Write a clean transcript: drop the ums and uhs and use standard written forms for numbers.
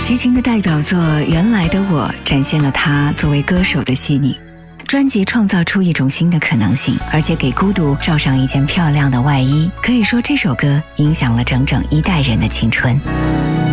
齐秦的代表作《原来的我》展现了他作为歌手的细腻。专辑创造出一种新的可能性，而且给孤独罩上一件漂亮的外衣。可以说这首歌影响了整整一代人的青春。